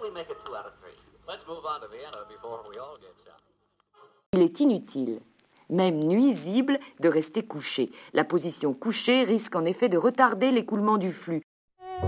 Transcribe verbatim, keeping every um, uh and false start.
Il est inutile, même nuisible, de rester couché. La position couchée risque en effet de retarder l'écoulement du flux.